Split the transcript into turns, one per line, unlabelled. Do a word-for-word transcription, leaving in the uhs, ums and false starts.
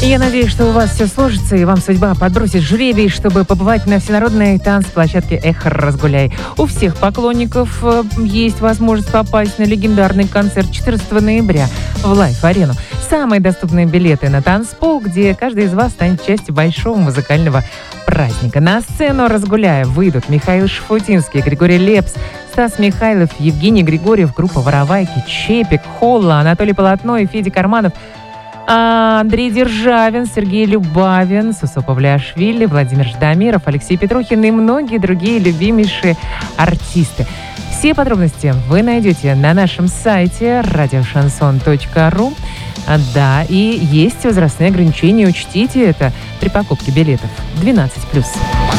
Я надеюсь, что у вас все сложится, и вам судьба подбросит жребий, чтобы побывать на всенародной танцплощадке «Эх, разгуляй». У всех поклонников э, есть возможность попасть на легендарный концерт четырнадцатого ноября в Лайф-арену. Самые доступные билеты на танцпол, где каждый из вас станет частью большого музыкального праздника. На сцену «Разгуляя» выйдут Михаил Шафутинский, Григорий Лепс, Стас Михайлов, Евгений Григорьев, группа «Воровайки», Чепик, Холла, Анатолий Полотно и Федя Карманов, Андрей Державин, Сергей Любавин, Сусо Павлиашвили, Владимир Ждамиров, Алексей Петрухин и многие другие любимейшие артисты. Все подробности вы найдете на нашем сайте радиошансон точка ру. Да, и есть возрастные ограничения, учтите это при покупке билетов. двенадцать плюс.